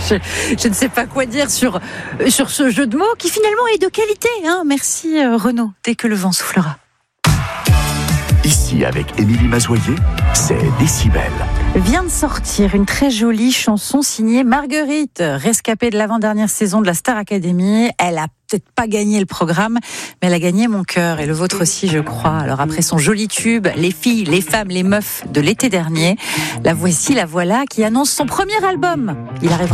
Je ne sais pas quoi dire sur ce jeu de mots qui finalement est de qualité. Merci Renaud, dès que le vent soufflera. Ici, avec Émilie Mazoyer, c'est Décibel. Vient de sortir une très jolie chanson signée Marguerite, rescapée de l'avant-dernière saison de la Star Academy. Elle a peut-être pas gagné le programme, mais elle a gagné mon cœur et le vôtre aussi, je crois. Alors après son joli tube, les filles, les femmes, les meufs de l'été dernier, la voilà qui annonce son premier album. Il arrivera